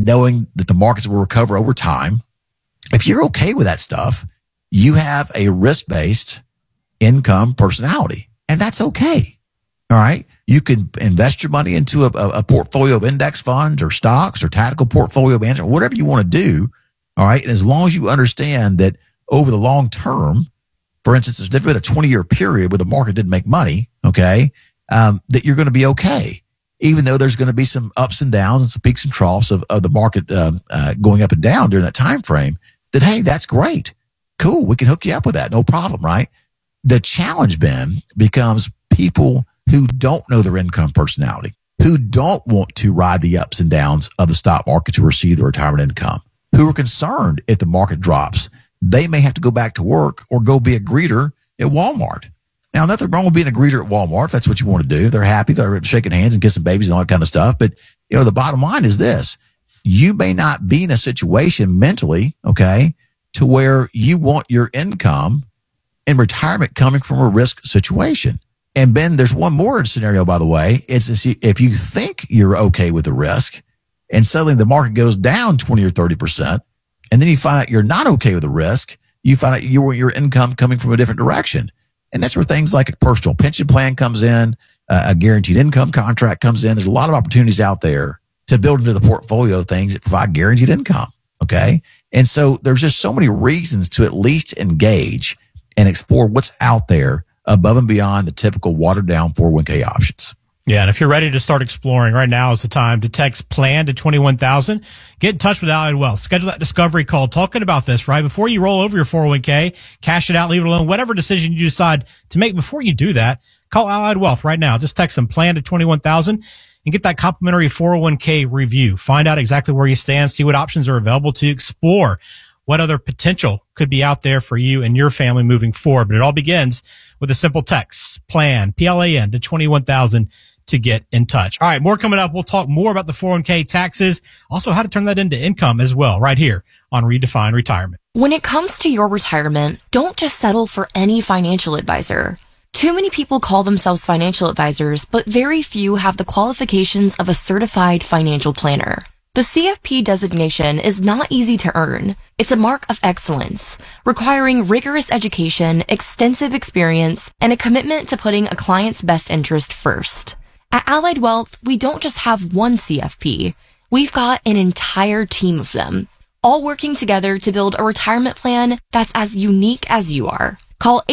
and knowing that the markets will recover over time, if you're okay with that stuff, you have a risk-based income personality, and that's okay. All right. You can invest your money into a portfolio of index funds or stocks or tactical portfolio management, whatever you want to do. All right. And as long as you understand that over the long term, for instance, there's different a 20-year period where the market didn't make money. Okay. That you're going to be okay, even though there's going to be some ups and downs and some peaks and troughs of the market going up and down during that time frame. That, hey, that's great. Cool. We can hook you up with that. No problem. Right. The challenge, Ben, becomes people who don't know their income personality, who don't want to ride the ups and downs of the stock market to receive the retirement income, who are concerned if the market drops, they may have to go back to work or go be a greeter at Walmart. Now, nothing wrong with being a greeter at Walmart if that's what you want to do. They're happy. They're shaking hands and kissing babies and all that kind of stuff. But, the bottom line is this. You may not be in a situation mentally, okay, to where you want your income in retirement coming from a risk situation. And Ben, there's one more scenario, by the way. It's if you think you're okay with the risk and suddenly the market goes down 20 or 30%, and then you find out you're not okay with the risk, you find out you want your income coming from a different direction. And that's where things like a personal pension plan comes in, a guaranteed income contract comes in. There's a lot of opportunities out there to build into the portfolio things that provide guaranteed income. Okay. And so there's just so many reasons to at least engage and explore what's out there above and beyond the typical watered down 401k options. Yeah, and if you're ready to start exploring, right now is the time to text PLAN to 21,000. Get in touch with Allied Wealth. Schedule that discovery call talking about this, right? Before you roll over your 401k, cash it out, leave it alone, whatever decision you decide to make before you do that, call Allied Wealth right now. Just text them PLAN to 21,000 and get that complimentary 401k review. Find out exactly where you stand, see what options are available to explore what other potential could be out there for you and your family moving forward. But it all begins with a simple text, PLAN, P-L-A-N to 21,000 to get in touch. All right, more coming up. We'll talk more about the 401k taxes, also how to turn that into income as well, right here on Redefine Retirement. When it comes to your retirement, don't just settle for any financial advisor. Too many people call themselves financial advisors, but very few have the qualifications of a certified financial planner. The CFP designation is not easy to earn. It's a mark of excellence, requiring rigorous education, extensive experience, and a commitment to putting a client's best interest first. At Allied Wealth, we don't just have one CFP. We've got an entire team of them, all working together to build a retirement plan that's as unique as you are. Call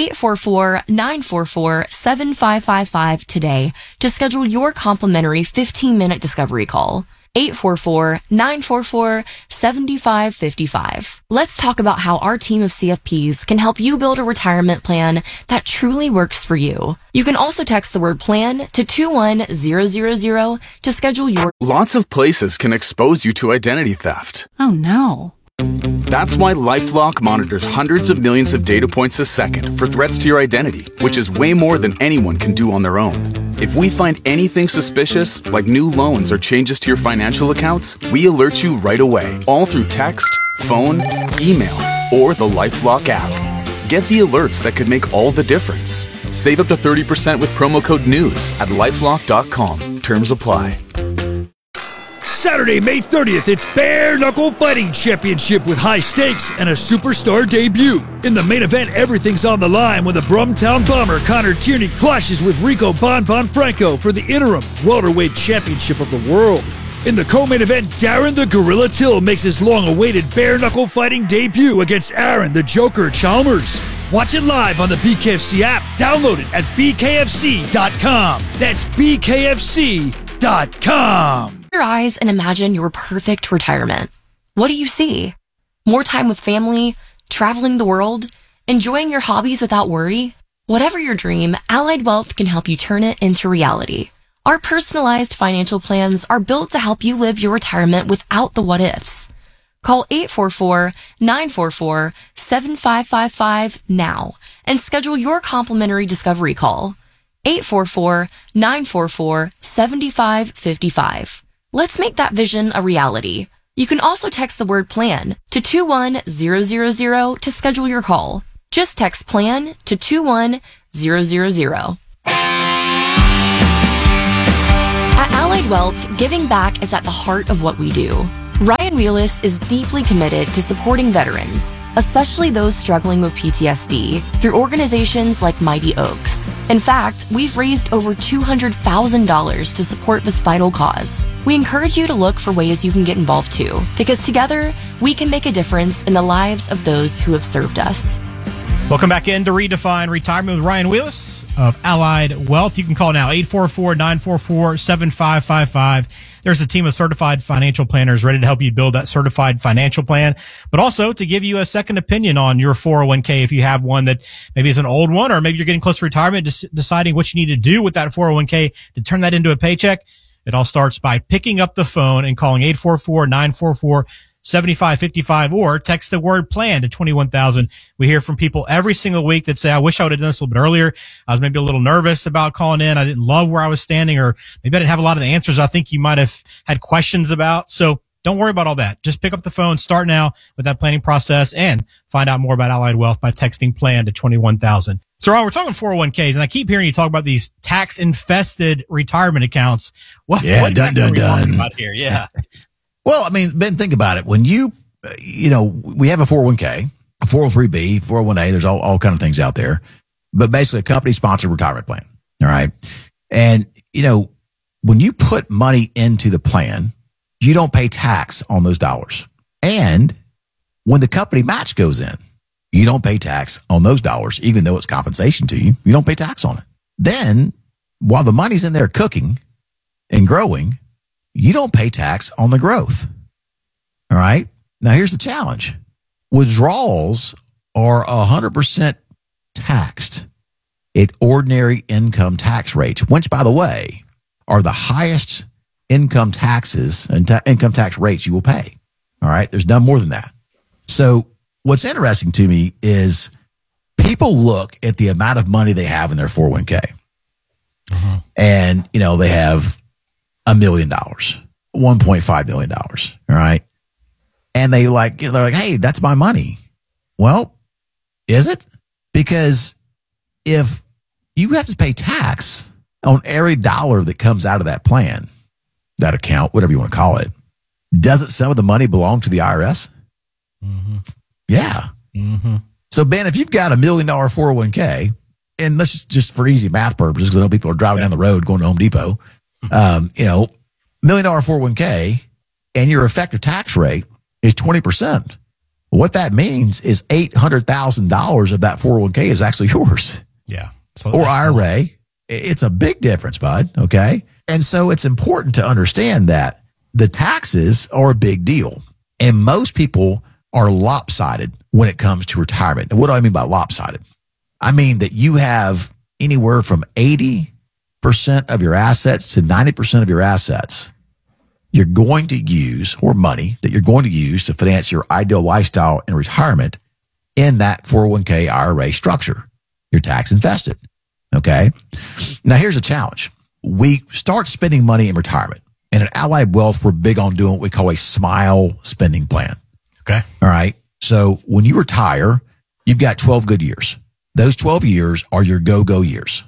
844-944-7555 today to schedule your complimentary 15-minute discovery call. 844-944-7555. Let's talk about how our team of CFPs can help you build a retirement plan that truly works for you. You can also text the word PLAN to 21000 to schedule your... Lots of places can expose you to identity theft. Oh no. That's why LifeLock monitors hundreds of millions of data points a second for threats to your identity, which is way more than anyone can do on their own. If we find anything suspicious, like new loans or changes to your financial accounts, we alert you right away, all through text, phone, email, or the LifeLock app. Get the alerts that could make all the difference. Save up to 30% with promo code NEWS at LifeLock.com. Terms apply. Saturday, May 30th, it's Bare Knuckle Fighting Championship with high stakes and a superstar debut. In the main event, everything's on the line when the Brumtown Bomber Connor Tierney clashes with Rico Bon Franco for the interim welterweight championship of the world. In the co-main event, Darren the Gorilla Till makes his long-awaited Bare Knuckle Fighting debut against Aaron the Joker Chalmers. Watch it live on the BKFC app. Download it at bkfc.com. That's bkfc.com. Your eyes and imagine your perfect retirement. What do you see? More time with family, traveling the world, enjoying your hobbies without worry? Whatever your dream, Allied Wealth can help you turn it into reality. Our personalized financial plans are built to help you live your retirement without the what-ifs. Call 844-944-7555 now and schedule your complimentary discovery call. 844-944-7555. Let's make that vision a reality. You can also text the word PLAN to 21000 to schedule your call. Just text PLAN to 21000. At Allied Wealth, giving back is at the heart of what we do. Ryan Wheelis is deeply committed to supporting veterans, especially those struggling with PTSD, through organizations like Mighty Oaks. In fact, we've raised over $200,000 to support this vital cause. We encourage you to look for ways you can get involved too, because together, we can make a difference in the lives of those who have served us. Welcome back in to Redefine Retirement with Ryan Wheelis of Allied Wealth. You can call now 844-944-7555. There's a team of certified financial planners ready to help you build that certified financial plan, but also to give you a second opinion on your 401k if you have one that maybe is an old one, or maybe you're getting close to retirement, deciding what you need to do with that 401k to turn that into a paycheck. It all starts by picking up the phone and calling 844-944-7555 or text the word plan to 21,000. We hear from people every single week that say, I wish I would have done this a little bit earlier. I was maybe a little nervous about calling in. I didn't love where I was standing, or maybe I didn't have a lot of the answers I think you might have had questions about. So don't worry about all that. Just pick up the phone, start now with that planning process, and find out more about Allied Wealth by texting plan to 21,000. So Ron, we're talking 401ks, and I keep hearing you talk about these tax-infested retirement accounts. What exactly are we talking about here? Yeah. Well, I mean, Ben, think about it. When we have a 401k, a 403b, 401a, there's all kind of things out there, but basically a company-sponsored retirement plan. All right. And, when you put money into the plan, you don't pay tax on those dollars. And when the company match goes in, you don't pay tax on those dollars, even though it's compensation to you. You don't pay tax on it. Then, while the money's in there cooking and growing, you don't pay tax on the growth. All right. Now, here's the challenge. Withdrawals are 100% taxed at ordinary income tax rates, which, by the way, are the highest income taxes and income tax rates you will pay. All right. There's none more than that. So what's interesting to me is people look at the amount of money they have in their 401k. And, they have $1 million, $1.5 million. All right. And they're like, hey, that's my money. Well, is it? Because if you have to pay tax on every dollar that comes out of that plan, that account, whatever you want to call it, doesn't some of the money belong to the IRS? Mm-hmm. Yeah. Mm-hmm. So, Ben, if you've got $1 million 401k, and let's just for easy math purposes, because I know people are driving down the road going to Home Depot, $1 million 401k, and your effective tax rate is 20%. What that means is $800,000 of that 401k is actually yours. Yeah. Or IRA. It's a big difference, bud. Okay. And so it's important to understand that the taxes are a big deal. And most people are lopsided when it comes to retirement. And what do I mean by lopsided? I mean that you have anywhere from 80% of your assets to 90% of your assets you're going to use, or money that you're going to use to finance your ideal lifestyle in retirement in that 401k IRA structure. You're tax invested. Okay. Now here's a challenge. We start spending money in retirement, and at Allied Wealth, we're big on doing what we call a smile spending plan. Okay. All right. So when you retire, you've got 12 good years. Those 12 years are your go-go years.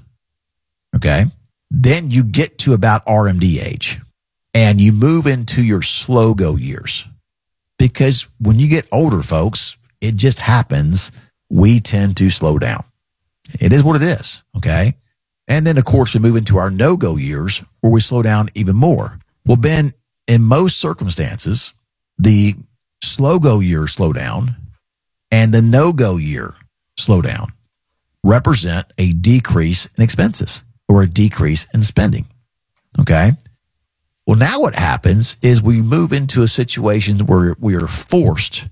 Okay. Then you get to about RMD age and you move into your slow go years, because when you get older, folks, it just happens. We tend to slow down. It is what it is. Okay. And then, of course, we move into our no-go years where we slow down even more. Well, Ben, in most circumstances, the slow-go year slow down and the no-go year slow down represent a decrease in expenses or a decrease in spending. Okay. Well, now what happens is we move into a situation where we are forced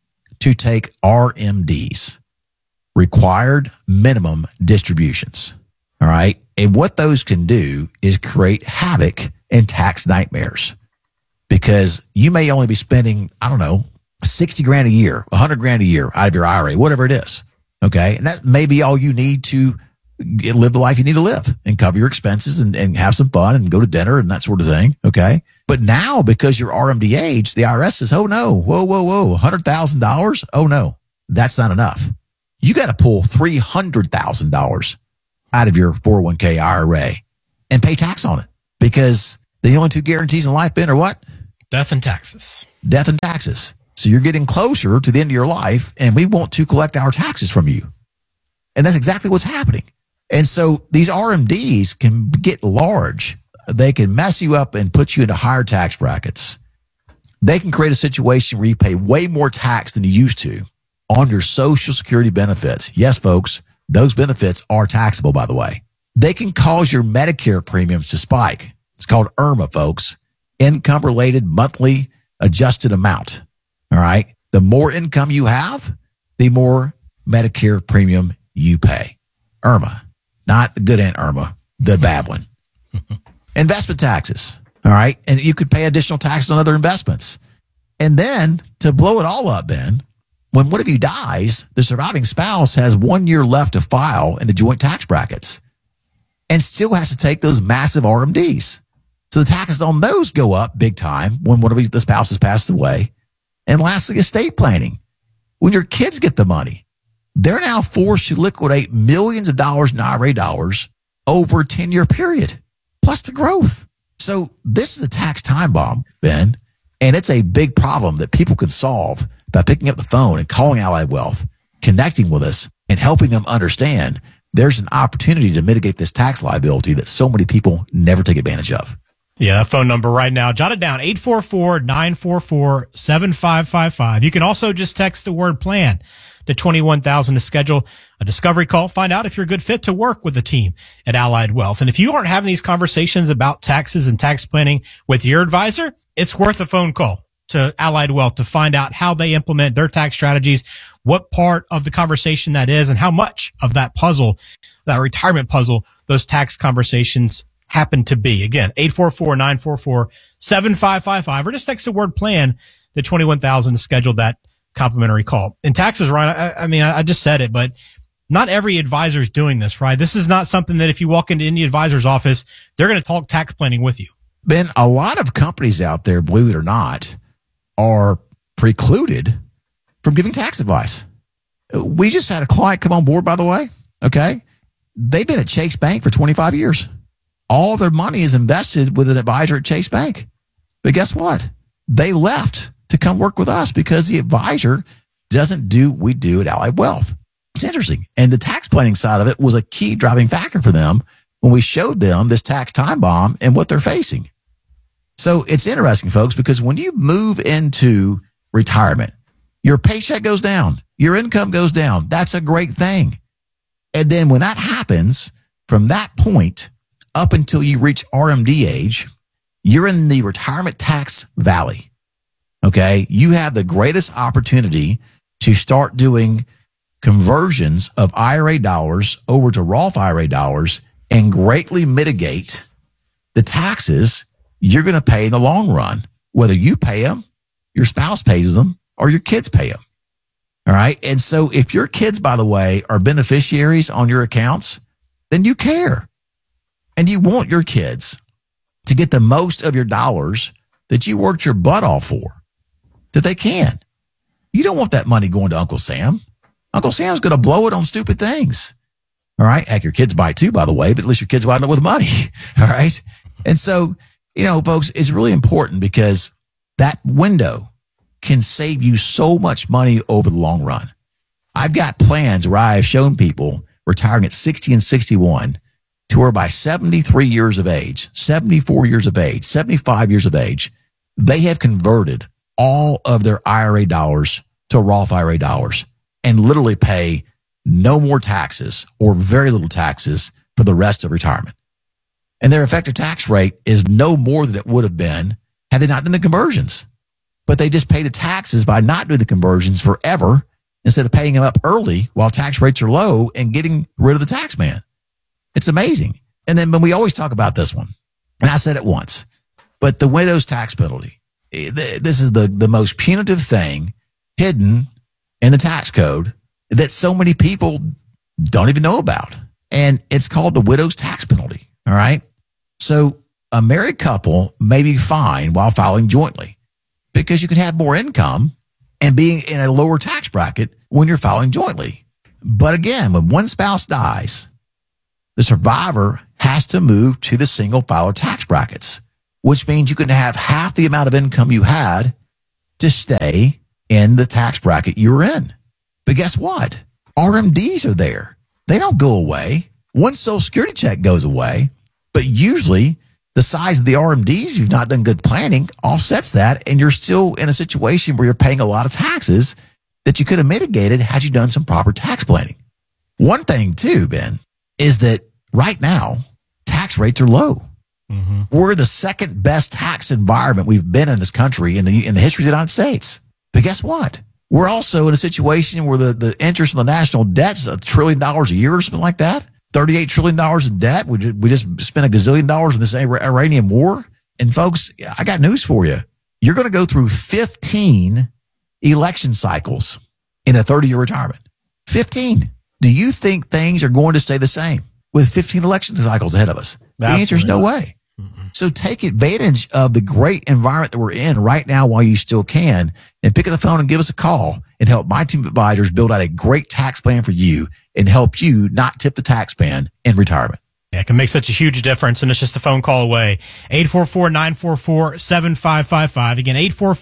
to take RMDs, required minimum distributions. All right. And what those can do is create havoc and tax nightmares, because you may only be spending, I don't know, 60 grand a year, 100 grand a year out of your IRA, whatever it is. Okay. And that may be all you need to live the life you need to live and cover your expenses and have some fun and go to dinner and that sort of thing. Okay. But now, because you're RMD age, the IRS says, oh no, whoa, $100,000. Oh no, that's not enough. You got to pull $300,000 out of your 401k IRA and pay tax on it, because the only two guarantees in life, Ben, are what? Death and taxes. Death and taxes. So you're getting closer to the end of your life, and we want to collect our taxes from you. And that's exactly what's happening. And so these RMDs can get large. They can mess you up and put you into higher tax brackets. They can create a situation where you pay way more tax than you used to on your Social Security benefits. Yes, folks, those benefits are taxable, by the way. They can cause your Medicare premiums to spike. It's called IRMA, folks. Income-related monthly adjusted amount. All right? The more income you have, the more Medicare premium you pay. IRMA. Not the good Aunt Irma, the bad one. Investment taxes. All right. And you could pay additional taxes on other investments. And then to blow it all up, Ben, when one of you dies, the surviving spouse has 1 year left to file in the joint tax brackets and still has to take those massive RMDs. So the taxes on those go up big time when one of the spouses passed away. And lastly, estate planning. When your kids get the money, they're now forced to liquidate millions of dollars in IRA dollars over a 10-year period, plus the growth. So this is a tax time bomb, Ben, and it's a big problem that people can solve by picking up the phone and calling Allied Wealth, connecting with us, and helping them understand there's an opportunity to mitigate this tax liability that so many people never take advantage of. Yeah, that phone number right now. Jot it down, 844-944-7555. You can also just text the word plan to 21,000 to schedule a discovery call. Find out if you're a good fit to work with the team at Allied Wealth. And if you aren't having these conversations about taxes and tax planning with your advisor, it's worth a phone call to Allied Wealth to find out how they implement their tax strategies, what part of the conversation that is, and how much of that puzzle, that retirement puzzle, those tax conversations happen to be. Again, 844-944-7555, or just text the word plan to 21,000 to schedule that complimentary call. And taxes, Ryan, I just said it, but not every advisor is doing this, right? This is not something that if you walk into any advisor's office, they're going to talk tax planning with you. Ben, a lot of companies out there, believe it or not, are precluded from giving tax advice. We just had a client come on board, by the way. Okay. They've been at Chase Bank for 25 years. All their money is invested with an advisor at Chase Bank. But guess what? They left to come work with us because the advisor doesn't do what we do at Allied Wealth. It's interesting. And the tax planning side of it was a key driving factor for them when we showed them this tax time bomb and what they're facing. So it's interesting, folks, because when you move into retirement, your paycheck goes down, your income goes down. That's a great thing. And then when that happens, from that point up until you reach RMD age, you're in the retirement tax valley. Okay. You have the greatest opportunity to start doing conversions of IRA dollars over to Roth IRA dollars and greatly mitigate the taxes you're going to pay in the long run, whether you pay them, your spouse pays them, or your kids pay them. All right. And so if your kids, by the way, are beneficiaries on your accounts, then you care. And you want your kids to get the most of your dollars that you worked your butt off for, that they can. You don't want that money going to Uncle Sam. Uncle Sam's going to blow it on stupid things. All right. Heck, your kids might too, by the way, but at least your kids wind up with money. All right. And so, folks, it's really important because that window can save you so much money over the long run. I've got plans where I have shown people retiring at 60 and 61 to where by 73 years of age, 74 years of age, 75 years of age, they have converted all of their IRA dollars to Roth IRA dollars and literally pay no more taxes or very little taxes for the rest of retirement. And their effective tax rate is no more than it would have been had they not done the conversions. But they just pay the taxes by not doing the conversions forever instead of paying them up early while tax rates are low and getting rid of the tax man. It's amazing. And then when we always talk about this one, and I said it once, but the widow's tax penalty, this is the most punitive thing hidden in the tax code that so many people don't even know about. And it's called the widow's tax penalty. All right. So a married couple may be fine while filing jointly because you can have more income and being in a lower tax bracket when you're filing jointly. But again, when one spouse dies, the survivor has to move to the single filer tax brackets. which means you can have half the amount of income you had to stay in the tax bracket you were in. But guess what? RMDs are there. They don't go away. One Social Security check goes away, but usually the size of the RMDs, if you've not done good planning, offsets that, and you're still in a situation where you're paying a lot of taxes that you could have mitigated had you done some proper tax planning. One thing too, Ben, is that right now, tax rates are low. Mm-hmm. We're the second best tax environment we've been in this country in the history of the United States. But guess what? We're also in a situation where the interest on the national debt is $1 trillion a year or something like that. $38 trillion in debt. We just spent $1 gazillion in this Iranian war. And folks, I got news for you. You're going to go through 15 election cycles in a 30-year retirement. 15. Do you think things are going to stay the same with 15 election cycles ahead of us? The answer is no way. Mm-hmm. So take advantage of the great environment that we're in right now while you still can, and pick up the phone and give us a call and help my team of advisors build out a great tax plan for you and help you not tip the tax man in retirement. Yeah, it can make such a huge difference, and it's just a phone call away. 844-944-7555. Again,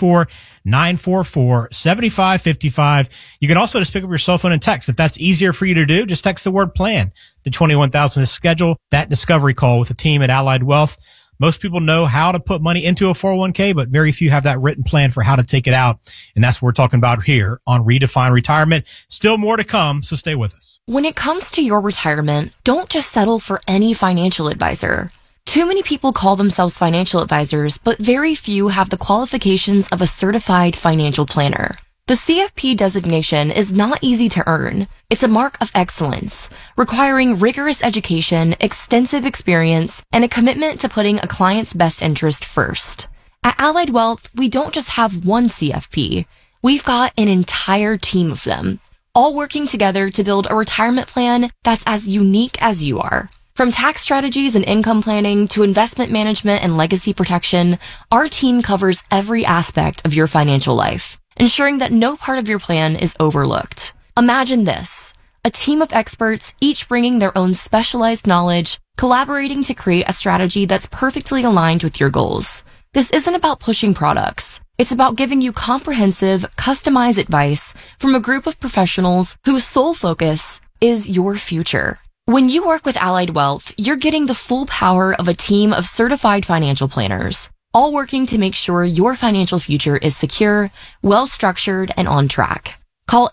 844-944-7555. You can also just pick up your cell phone and text. If that's easier for you to do, just text the word plan to 21,000 to schedule that discovery call with the team at Allied Wealth. Most people know how to put money into a 401k, but very few have that written plan for how to take it out. And that's what we're talking about here on Redefine Retirement. Still more to come, so stay with us. When it comes to your retirement, don't just settle for any financial advisor. Too many people call themselves financial advisors, but very few have the qualifications of a certified financial planner. The CFP designation is not easy to earn. It's a mark of excellence, requiring rigorous education, extensive experience, and a commitment to putting a client's best interest first. At Allied Wealth, we don't just have one CFP. We've got an entire team of them, all working together to build a retirement plan that's as unique as you are. From tax strategies and income planning to investment management and legacy protection, our team covers every aspect of your financial life, ensuring that no part of your plan is overlooked. Imagine this: a team of experts, each bringing their own specialized knowledge, collaborating to create a strategy that's perfectly aligned with your goals. This isn't about pushing products. It's about giving you comprehensive, customized advice from a group of professionals whose sole focus is your future. When you work with Allied Wealth, you're getting the full power of a team of certified financial planners, all working to make sure your financial future is secure, well-structured, and on track. Call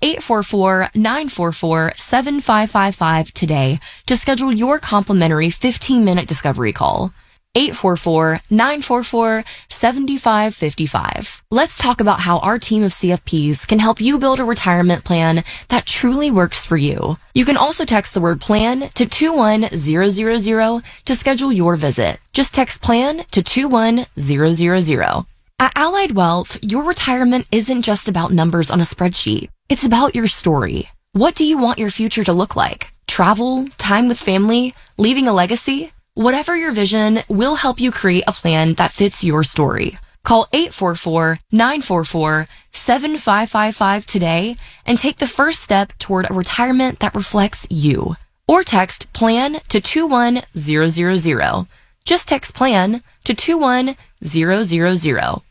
844-944-7555 today to schedule your complimentary 15-minute discovery call. 844-944-7555. Let's talk about how our team of CFPs can help you build a retirement plan that truly works for you. You can also text the word plan to 21000 to schedule your visit. Just text plan to 21000. At Allied Wealth, your retirement isn't just about numbers on a spreadsheet. It's about your story. What do you want your future to look like? Travel, time with family, leaving a legacy? Whatever your vision, we'll help you create a plan that fits your story. Call 844-944-7555 today and take the first step toward a retirement that reflects you. Or text PLAN to 21000. Just text PLAN to 21000.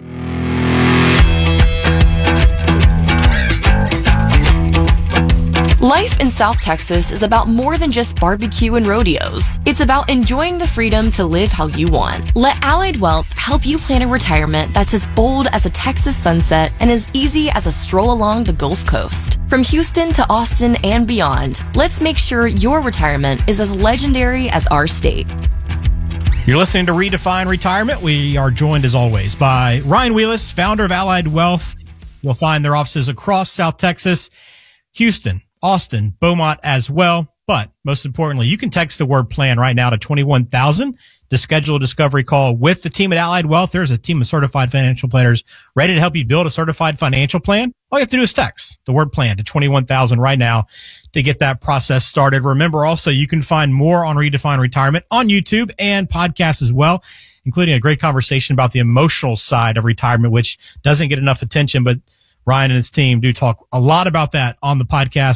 Life in South Texas is about more than just barbecue and rodeos. It's about enjoying the freedom to live how you want. Let Allied Wealth help you plan a retirement that's as bold as a Texas sunset and as easy as a stroll along the Gulf Coast. From Houston to Austin and beyond, let's make sure your retirement is as legendary as our state. You're listening to Redefine Retirement. We are joined, as always, by Ryan Wheelis, founder of Allied Wealth. You'll find their offices across South Texas, Houston, Austin, Beaumont as well. But most importantly, you can text the word plan right now to 21,000 to schedule a discovery call with the team at Allied Wealth. There's a team of certified financial planners ready to help you build a certified financial plan. All you have to do is text the word plan to 21,000 right now to get that process started. Remember also, you can find more on Redefine Retirement on YouTube and podcasts as well, including a great conversation about the emotional side of retirement, which doesn't get enough attention, but Ryan and his team do talk a lot about that on the podcast.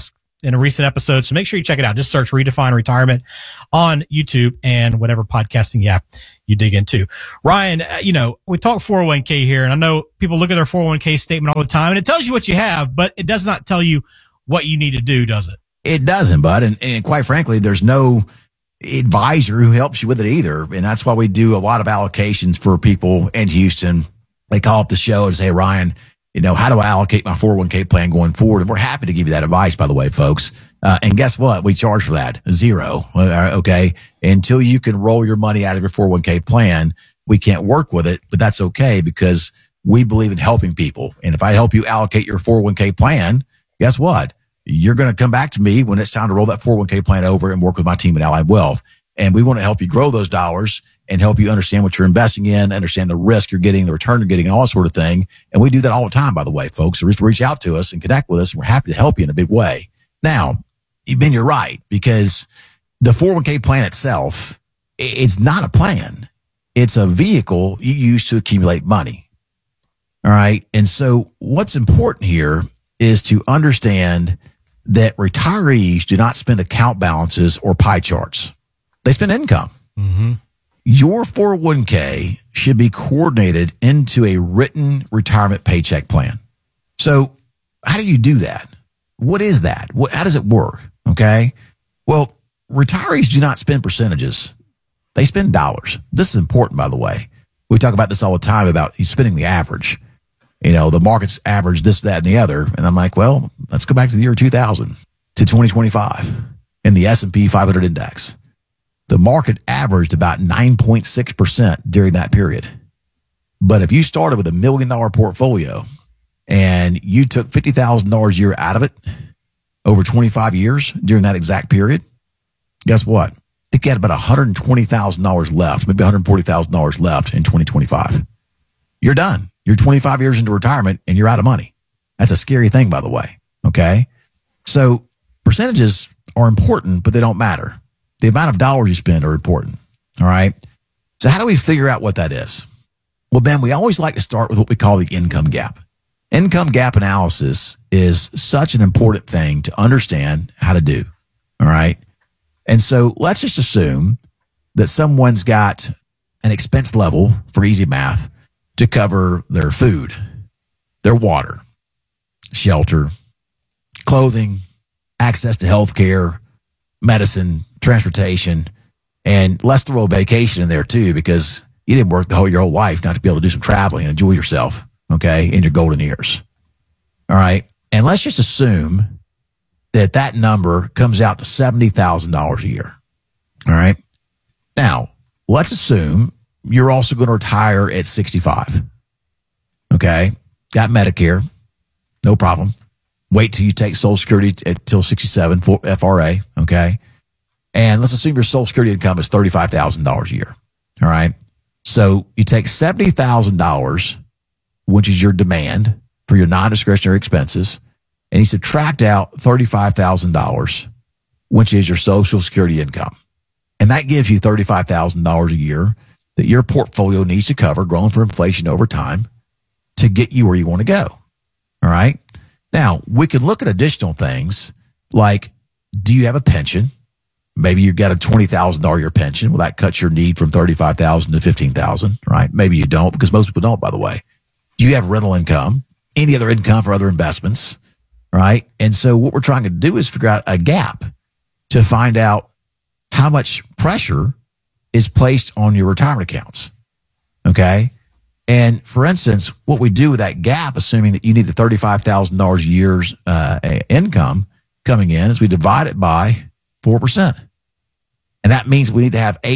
in a recent episode. So make sure you check it out. Just search Redefine Retirement on YouTube and whatever podcasting app you dig into. Ryan, we talk 401k here, and I know people look at their 401k statement all the time, and it tells you what you have, but it does not tell you what you need to do, does it? It doesn't, bud. And quite frankly, there's no advisor who helps you with it either. And that's why we do a lot of allocations for people in Houston. They call up the show and say, Ryan, how do I allocate my 401k plan going forward? And we're happy to give you that advice, by the way, folks. And guess what? We charge for that. Zero. Okay. Until you can roll your money out of your 401k plan, we can't work with it, but that's okay because we believe in helping people. And if I help you allocate your 401k plan, guess what? You're going to come back to me when it's time to roll that 401k plan over and work with my team at Allied Wealth. And we want to help you grow those dollars and help you understand what you're investing in, understand the risk you're getting, the return you're getting, all that sort of thing. And we do that all the time, by the way, folks. So just reach out to us and connect with us, and we're happy to help you in a big way. Now, Ben, you're right, because the 401k plan itself, it's not a plan. It's a vehicle you use to accumulate money. All right. And so what's important here is to understand that retirees do not spend account balances or pie charts. They spend income. Mm-hmm. Your 401k should be coordinated into a written retirement paycheck plan. So how do you do that? What is that? How does it work? Okay. Well, retirees do not spend percentages. They spend dollars. This is important, by the way. We talk about this all the time about he's spending the average. The market's average this, that, and the other. And I'm like, well, let's go back to the year 2000 to 2025 in the S&P 500 index. The market averaged about 9.6% during that period. But if you started with $1 million portfolio and you took $50,000 a year out of it over 25 years during that exact period, guess what? I think you had about $120,000 left, maybe $140,000 left in 2025. You're done. You're 25 years into retirement and you're out of money. That's a scary thing, by the way. Okay. So percentages are important, but they don't matter. The amount of dollars you spend are important. All right. So how do we figure out what that is? Well, Ben, we always like to start with what we call the income gap. Income gap analysis is such an important thing to understand how to do. All right. And so let's just assume that someone's got an expense level, for easy math, to cover their food, their water, shelter, clothing, access to health care, medicine, transportation, and let's throw a vacation in there too, because you didn't work your whole life not to be able to do some traveling and enjoy yourself, okay, in your golden years. All right. And let's just assume that number comes out to $70,000 a year. All right. Now, let's assume you're also going to retire at 65. Okay. Got Medicare. No problem. Wait till you take Social Security till 67 for FRA. Okay. And let's assume your Social Security income is $35,000 a year. All right. So you take $70,000, which is your demand for your non-discretionary expenses, and you subtract out $35,000, which is your Social Security income. And that gives you $35,000 a year that your portfolio needs to cover, growing for inflation over time, to get you where you want to go. All right. Now, we could look at additional things like, do you have a pension? Maybe you've got a $20,000 a year pension. Well, that cuts your need from $35,000 to $15,000, right? Maybe you don't, because most people don't, by the way. Do you have rental income? Any other income for other investments, right? And so what we're trying to do is figure out a gap to find out how much pressure is placed on your retirement accounts. Okay. And for instance, what we do with that gap, assuming that you need the $35,000 a year's income coming in, is we divide it by 4%. And that means we need to have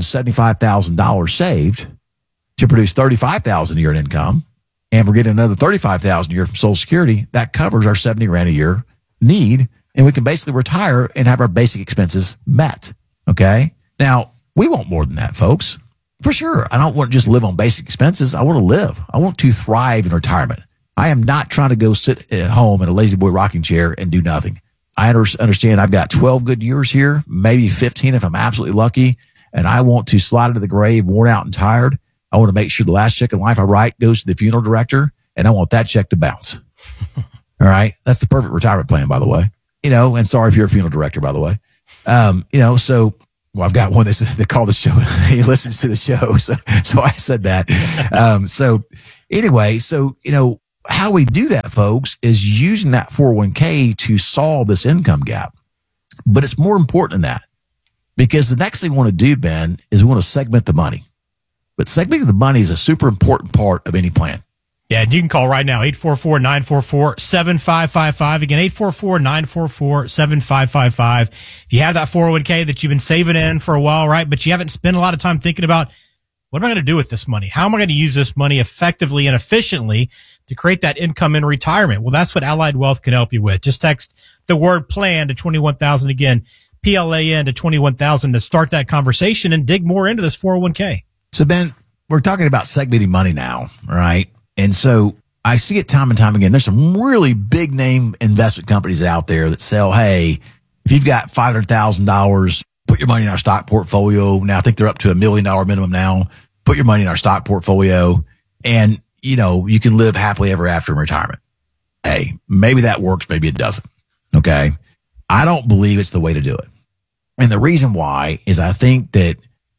$875,000 saved to produce $35,000 a year in income. And we're getting another $35,000 a year from Social Security. That covers our $70,000 a year need. And we can basically retire and have our basic expenses met. Okay. Now, we want more than that, folks. For sure. I don't want to just live on basic expenses. I want to live. I want to thrive in retirement. I am not trying to go sit at home in a lazy boy rocking chair and do nothing. I understand I've got 12 good years here, maybe 15 if I'm absolutely lucky, and I want to slide into the grave worn out and tired. I want to make sure the last check in life I write goes to the funeral director, and I want that check to bounce. All right? That's the perfect retirement plan, by the way. and sorry if you're a funeral director, by the way. So, well, I've got one that called the show. He listens to the show. So I said that. How we do that, folks, is using that 401k to solve this income gap. But it's more important than that, because the next thing we want to do, Ben, is we want to segment the money. But segmenting the money is a super important part of any plan. Yeah, and you can call right now, 844-944-7555. Again, 844-944-7555. If you have that 401k that you've been saving in for a while, right, but you haven't spent a lot of time thinking about, what am I going to do with this money? How am I going to use this money effectively and efficiently to create that income in retirement? Well, that's what Allied Wealth can help you with. Just text the word plan to 21,000. Again, PLAN to 21,000 to start that conversation and dig more into this 401k. So, Ben, we're talking about segmenting money now, right? And so I see it time and time again. There's some really big name investment companies out there that sell, hey, if you've got $500,000, put your money in our stock portfolio. Now, I think they're up to $1 million minimum now. Put your money in our stock portfolio and, you can live happily ever after in retirement. Hey, maybe that works. Maybe it doesn't. Okay. I don't believe it's the way to do it. And the reason why is I think that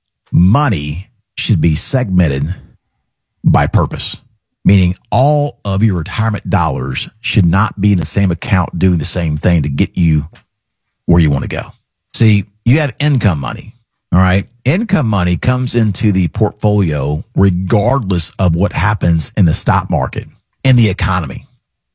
money should be segmented by purpose, meaning all of your retirement dollars should not be in the same account doing the same thing to get you where you want to go. See, you have income money. All right. Income money comes into the portfolio regardless of what happens in the stock market, in the economy,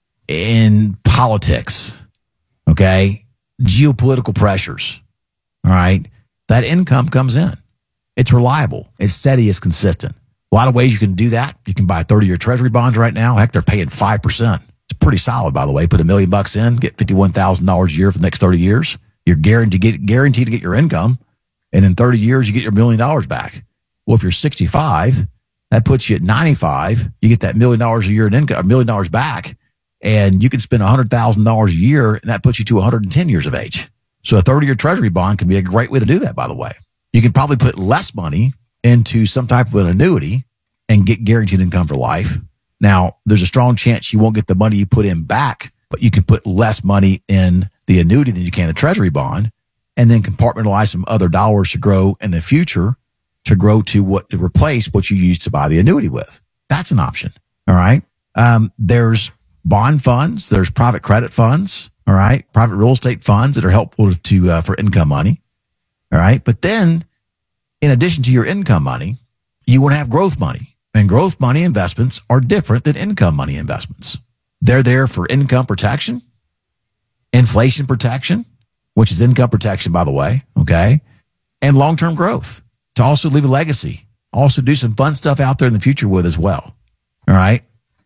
in politics. Okay. Geopolitical pressures. All right. That income comes in. It's reliable. It's steady. It's consistent. A lot of ways you can do that. You can buy 30-year treasury bonds right now. Heck, they're paying 5%. It's pretty solid, by the way. Put $1 million in, get $51,000 a year for the next 30 years. You're guaranteed to get your income. And in 30 years, you get your $1 million back. Well, if you're 65, that puts you at 95. You get that $1 million a year in income, $1 million back, and you can spend $100,000 a year, and that puts you to 110 years of age. So a 30-year treasury bond can be a great way to do that, by the way. You can probably put less money into some type of an annuity and get guaranteed income for life. Now, there's a strong chance you won't get the money you put in back, but you can put less money in the annuity than you can the treasury bond, and then compartmentalize some other dollars to grow in the future to replace what you used to buy the annuity with. That's an option. All right. There's bond funds. There's private credit funds. All right. Private real estate funds that are helpful for income money. All right. But then in addition to your income money, you want to have growth money, and growth money investments are different than income money investments. They're there for income protection, inflation protection, which is income protection, by the way, okay, and long-term growth to also leave a legacy, also do some fun stuff out there in the future with as well, all right?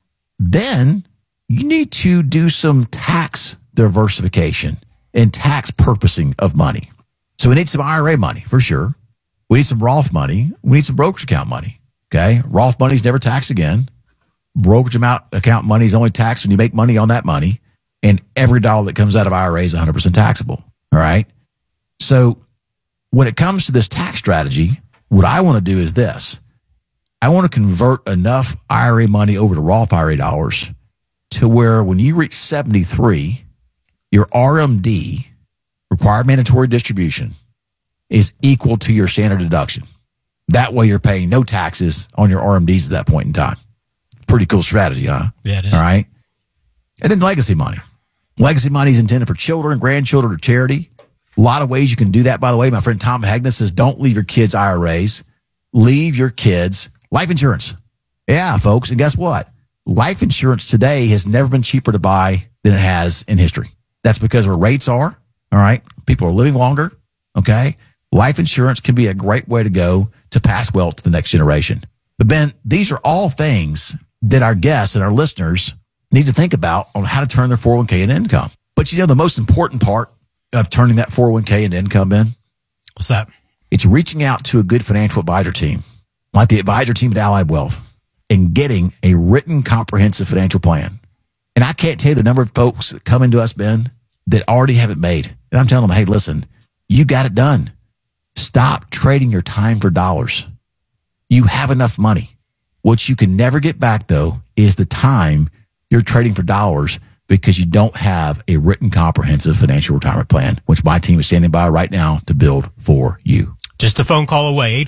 Then you need to do some tax diversification and tax purposing of money. So we need some IRA money for sure. We need some Roth money. We need some brokerage account money, okay? Roth money is never taxed again. Brokerage account money is only taxed when you make money on that money, and every dollar that comes out of IRA is 100% taxable. All right. So when it comes to this tax strategy, what I want to do is this. I want to convert enough IRA money over to Roth IRA dollars to where when you reach 73, your RMD, required mandatory distribution, is equal to your standard deduction. That way you're paying no taxes on your RMDs at that point in time. Pretty cool strategy, huh? Yeah, it is. All right. And then legacy money. Legacy money is intended for children, grandchildren, or charity. A lot of ways you can do that. By the way, my friend Tom Hagnes says, don't leave your kids IRAs. Leave your kids life insurance. Yeah, folks. And guess what? Life insurance today has never been cheaper to buy than it has in history. That's because where rates are. All right. People are living longer. Okay. Life insurance can be a great way to go to pass wealth to the next generation. But Ben, these are all things that our guests and our listeners need to think about on how to turn their 401k into income. But the most important part of turning that 401k into income, Ben? What's that? It's reaching out to a good financial advisor team, like the advisor team at Allied Wealth, and getting a written comprehensive financial plan. And I can't tell you the number of folks that come into us, Ben, that already have it made. And I'm telling them, hey, listen, you got it done. Stop trading your time for dollars. You have enough money. What you can never get back, though, is the time you're trading for dollars because you don't have a written comprehensive financial retirement plan, which my team is standing by right now to build for you. Just a phone call away,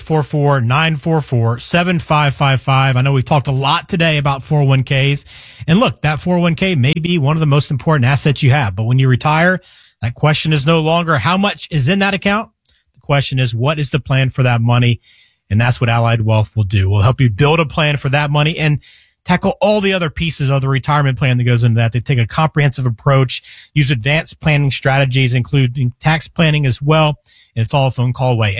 844-944-7555. I know we've talked a lot today about 401ks. And look, that 401k may be one of the most important assets you have. But when you retire, that question is no longer how much is in that account. The question is, what is the plan for that money? And that's what Allied Wealth will do. We'll help you build a plan for that money and tackle all the other pieces of the retirement plan that goes into that. They take a comprehensive approach, use advanced planning strategies, including tax planning as well. And it's all a phone call away.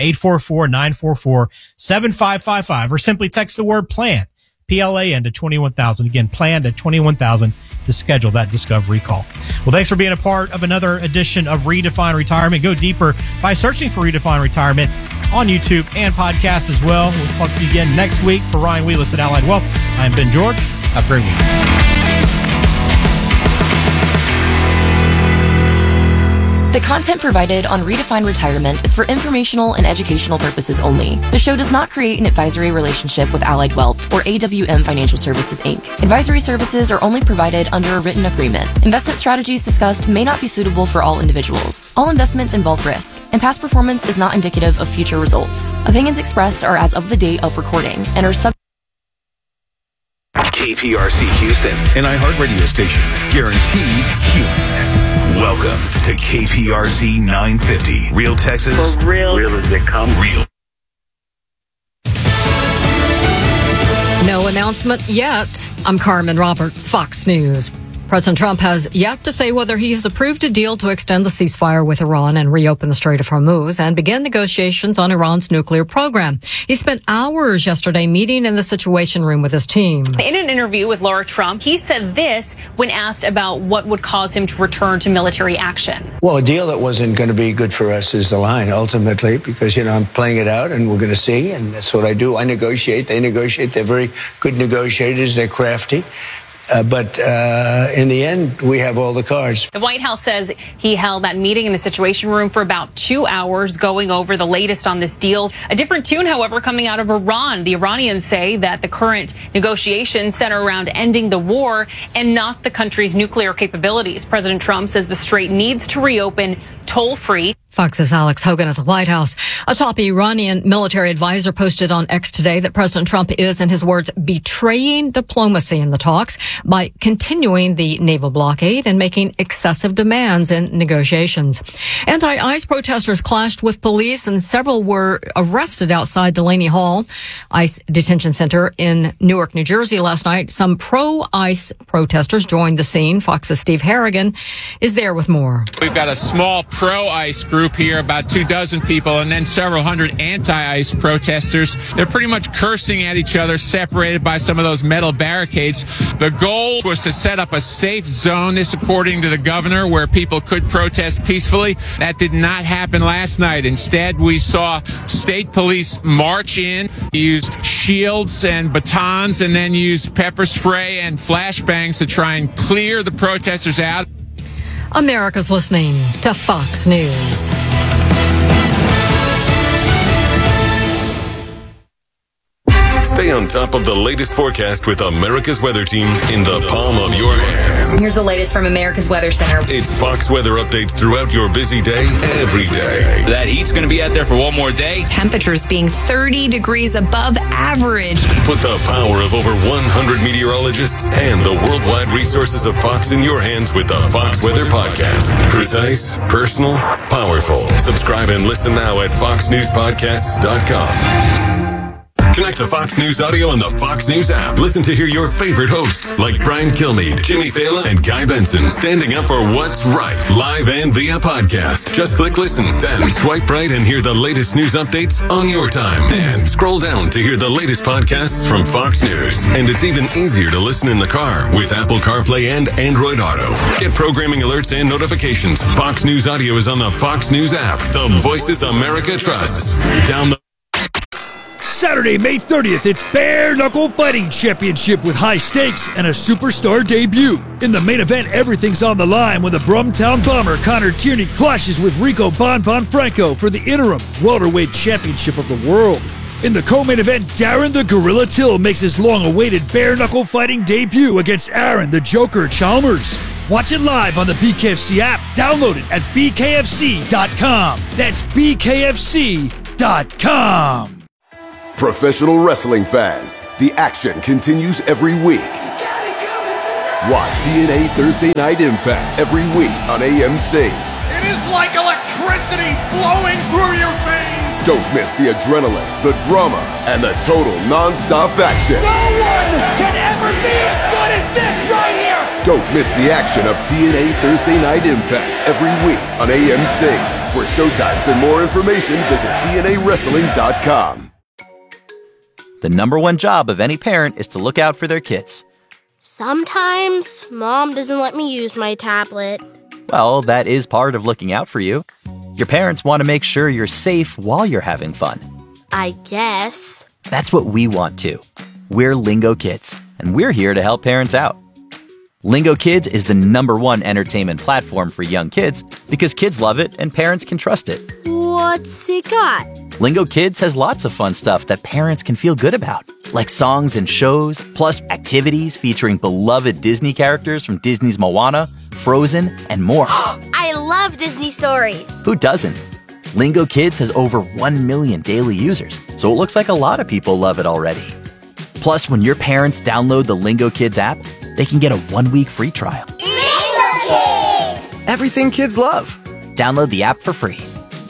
844-944-7555, or simply text the word plan, PLAN, to 21,000. Again, plan to 21,000 to schedule that discovery call. Well, thanks for being a part of another edition of Redefine Retirement. Go deeper by searching for Redefine Retirement on YouTube and podcasts as well. We'll talk to you again next week. For Ryan Wheelis at Allied Wealth, I'm Ben George. Have a great week. The content provided on Redefine Retirement is for informational and educational purposes only. The show does not create an advisory relationship with Allied Wealth or AWM Financial Services, Inc. Advisory services are only provided under a written agreement. Investment strategies discussed may not be suitable for all individuals. All investments involve risk, and past performance is not indicative of future results. Opinions expressed are as of the date of recording and are subject. KPRC Houston, an iHeartRadio station, guaranteed human. Welcome to KPRC 950. Real Texas. For real. Real as they come. Real. No announcement yet. I'm Carmen Roberts, Fox News. President Trump has yet to say whether he has approved a deal to extend the ceasefire with Iran and reopen the Strait of Hormuz and begin negotiations on Iran's nuclear program. He spent hours yesterday meeting in the Situation Room with his team. In an interview with Laura Trump, he said this when asked about what would cause him to return to military action. Well, a deal that wasn't going to be good for us is the line, ultimately, because, I'm playing it out and we're going to see. And that's what I do. I negotiate. They negotiate. They're very good negotiators. They're crafty. But in the end, we have all the cards. The White House says he held that meeting in the Situation Room for about 2 hours, going over the latest on this deal. A different tune, however, coming out of Iran. The Iranians say that the current negotiations center around ending the war and not the country's nuclear capabilities. President Trump says the strait needs to reopen toll-free. Fox's Alex Hogan at the White House. A top Iranian military advisor posted on X today that President Trump is, in his words, betraying diplomacy in the talks by continuing the naval blockade and making excessive demands in negotiations. Anti-ICE protesters clashed with police and several were arrested outside Delaney Hall ICE detention center in Newark, New Jersey last night. Some pro-ICE protesters joined the scene. Fox's Steve Harrigan is there with more. We've got a small pro-ICE group here, about 24 people, and then several hundred anti-ICE protesters. They're pretty much cursing at each other, separated by some of those metal barricades. The goal was to set up a safe zone, this according to the governor, where people could protest peacefully. That did not happen last night. Instead, we saw state police march in, used shields and batons, and then used pepper spray and flashbangs to try and clear the protesters out. America's listening to Fox News. Stay on top of the latest forecast with America's Weather Team in the palm of your hands. Here's the latest from America's Weather Center. It's Fox weather updates throughout your busy day, every day. That heat's going to be out there for one more day. Temperatures being 30 degrees above average. Put the power of over 100 meteorologists and the worldwide resources of Fox in your hands with the Fox Weather Podcast. Precise, personal, powerful. Subscribe and listen now at foxnewspodcasts.com. Connect to Fox News Audio on the Fox News app. Listen to hear your favorite hosts like Brian Kilmeade, Jimmy Fallon, and Guy Benson standing up for what's right, live and via podcast. Just click listen, then swipe right and hear the latest news updates on your time. And scroll down to hear the latest podcasts from Fox News. And it's even easier to listen in the car with Apple CarPlay and Android Auto. Get programming alerts and notifications. Fox News Audio is on the Fox News app. The voices America trusts. Download. Saturday, May 30th, it's Bare Knuckle Fighting Championship with high stakes and a superstar debut. In the main event, everything's on the line when the Brumtown Bomber Connor Tierney clashes with Rico Bon Franco for the interim welterweight championship of the world. In the co-main event, Darren the Gorilla Till makes his long-awaited bare-knuckle fighting debut against Aaron the Joker Chalmers. Watch it live on the BKFC app. Download it at bkfc.com. That's bkfc.com. Professional wrestling fans, the action continues every week. Watch TNA Thursday Night Impact every week on AMC. It is like electricity flowing through your veins. Don't miss the adrenaline, the drama, and the total non-stop action. No one can ever be as good as this right here. Don't miss the action of TNA Thursday Night Impact every week on AMC. For showtimes and more information, visit TNAWrestling.com. The number one job of any parent is to look out for their kids. Sometimes Mom doesn't let me use my tablet. Well, that is part of looking out for you. Your parents want to make sure you're safe while you're having fun. I guess. That's what we want too. We're Lingo Kids, and we're here to help parents out. Lingo Kids is the #1 entertainment platform for young kids because kids love it and parents can trust it. What's it got? Lingo Kids has lots of fun stuff that parents can feel good about, like songs and shows, plus activities featuring beloved Disney characters from Disney's Moana, Frozen, and more. I love Disney stories. Who doesn't? Lingo Kids has over 1 million daily users, so it looks like a lot of people love it already. Plus, when your parents download the Lingo Kids app, they can get a 1-week free trial. Lingo Kids! Everything kids love. Download the app for free.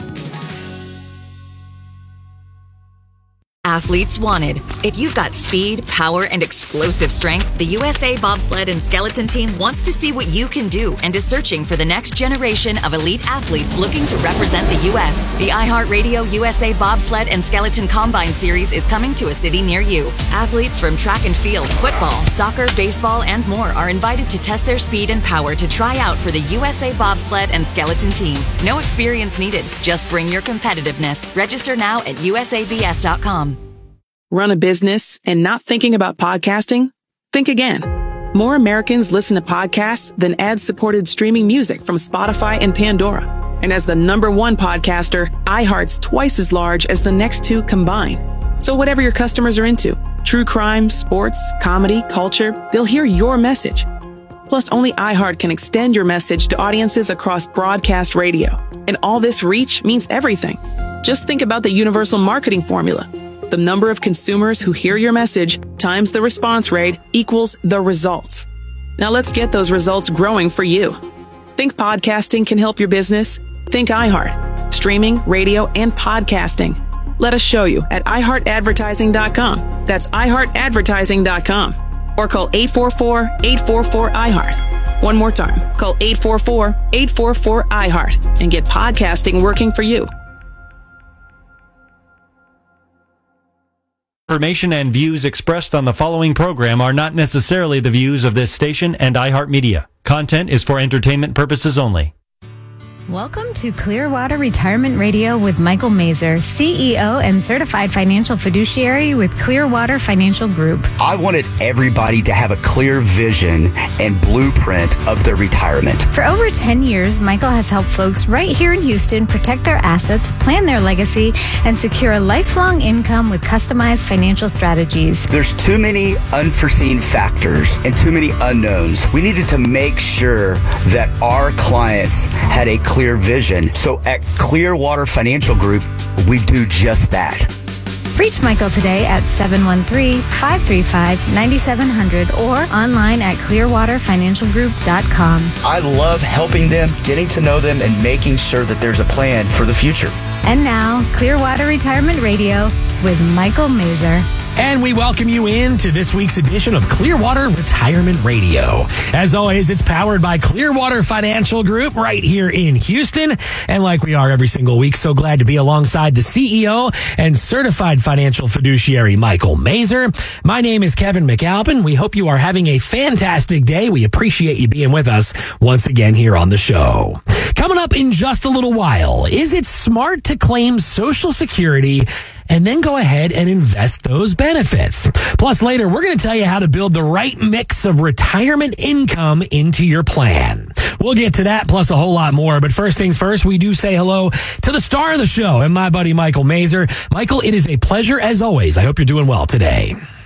Athletes wanted. If you've got speed, power, and explosive strength, the USA Bobsled and Skeleton Team wants to see what you can do and is searching for the next generation of elite athletes looking to represent the U.S. The iHeartRadio USA Bobsled and Skeleton Combine Series is coming to a city near you. Athletes from track and field, football, soccer, baseball, and more are invited to test their speed and power to try out for the USA Bobsled and Skeleton Team. No experience needed. Just bring your competitiveness. Register now at usabs.com. Run a business and not thinking about podcasting? Think again. More Americans listen to podcasts than ad-supported streaming music from Spotify and Pandora. And as the #1 podcaster, iHeart's twice as large as the next two combined. So whatever your customers are into, true crime, sports, comedy, culture, they'll hear your message. Plus, only iHeart can extend your message to audiences across broadcast radio. And all this reach means everything. Just think about the universal marketing formula. The number of consumers who hear your message times the response rate equals the results. Now let's get those results growing for you. Think podcasting can help your business? Think iHeart. Streaming, radio, and podcasting. Let us show you at iHeartAdvertising.com. That's iHeartAdvertising.com. Or call 844-844-iHeart. One more time. Call 844-844-iHeart and get podcasting working for you. Information and views expressed on the following program are not necessarily the views of this station and iHeartMedia. Content is for entertainment purposes only. Welcome to Clearwater Retirement Radio with Michael Mazer, CEO and certified financial fiduciary with Clearwater Financial Group. I wanted everybody to have a clear vision and blueprint of their retirement. For over 10 years, Michael has helped folks right here in Houston protect their assets, plan their legacy, and secure a lifelong income with customized financial strategies. There's too many unforeseen factors and too many unknowns. We needed to make sure that our clients had a clear vision. So at Clearwater Financial Group, we do just that. Reach Michael today at 713-535-9700 or online at clearwaterfinancialgroup.com. I love helping them, getting to know them, and making sure that there's a plan for the future. And now, Clearwater Retirement Radio with Michael Mazer. And we welcome you into this week's edition of Clearwater Retirement Radio. As always, it's powered by Clearwater Financial Group right here in Houston. And like we are every single week, so glad to be alongside the CEO and certified financial fiduciary, Michael Mazer. My name is Kevin McAlpin. We hope you are having a fantastic day. We appreciate you being with us once again here on the show. Coming up in just a little while, is it smart to claim Social Security and then go ahead and invest those benefits? Plus, later, we're going to tell you how to build the right mix of retirement income into your plan. We'll get to that, plus a whole lot more. But first things first, we do say hello to the star of the show and my buddy Michael Mazer. Michael, it is a pleasure as always. I hope you're doing well today.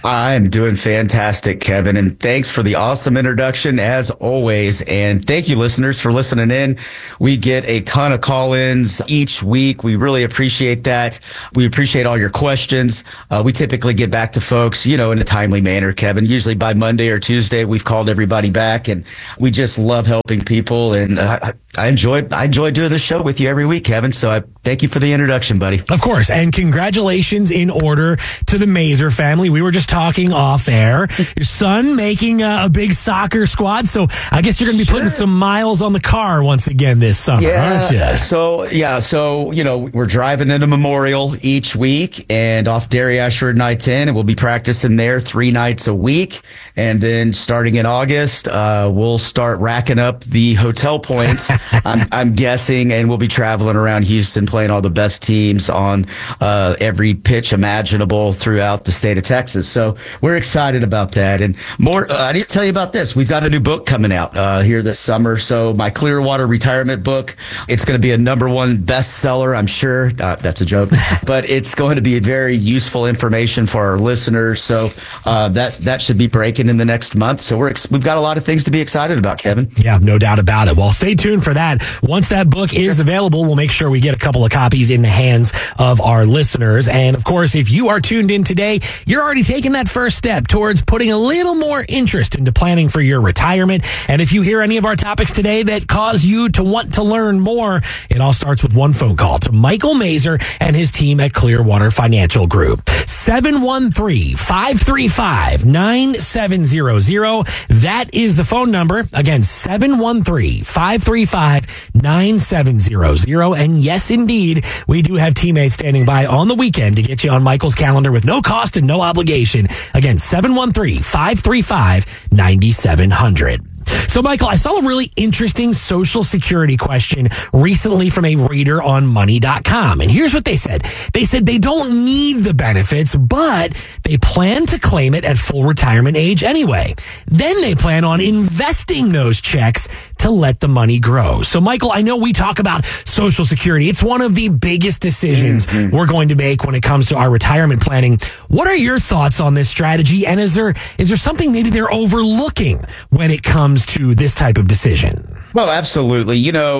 I'm doing fantastic, Kevin, and thanks for the awesome introduction as always. And thank you, listeners, for listening in. We get a ton of call-ins each week. We really appreciate that. We appreciate all your questions. We typically get back to folks, in a timely manner, Kevin. Usually by Monday or Tuesday, we've called everybody back, and we just love helping people. And I enjoy doing this show with you every week, Kevin. So I thank you for the introduction, buddy. Of course. And congratulations in order to the Mazer family. We were just talking off air. Your son making a big soccer squad. So I guess you're going to be putting some miles on the car once again this summer, aren't you? So, we're driving into Memorial each week and off Dairy Ashford and I-10, and we'll be practicing there 3 nights a week. And then starting in August, we'll start racking up the hotel points, I'm guessing, and we'll be traveling around Houston playing all the best teams on every pitch imaginable throughout the state of Texas. So we're excited about that. And more, I need to tell you about this. We've got a new book coming out here this summer. So my Clearwater retirement book, it's going to be a #1 bestseller, I'm sure. That's a joke. But it's going to be very useful information for our listeners. So that should be breaking in the next month. So we've got a lot of things to be excited about, Kevin. Yeah, no doubt about it. Well, stay tuned for that. Once that book is available, we'll make sure we get a couple of copies in the hands of our listeners. And of course, if you are tuned in today, you're already taking that first step towards putting a little more interest into planning for your retirement. And if you hear any of our topics today that cause you to want to learn more, it all starts with one phone call to Michael Mazer and his team at Clearwater Financial Group. 713-535-9700. That is the phone number. Again, 713-535-9700. And yes, indeed, we do have teammates standing by on the weekend to get you on Michael's calendar with no cost and no obligation. Again, 713-535-9700. So, Michael, I saw a really interesting Social Security question recently from a reader on money.com. And here's what they said. They said they don't need the benefits, but they plan to claim it at full retirement age anyway. Then they plan on investing those checks to let the money grow. So, Michael, I know we talk about Social Security. It's one of the biggest decisions we're going to make when it comes to our retirement planning. What are your thoughts on this strategy? And is there something maybe they're overlooking when it comes to this type of decision? Well, absolutely.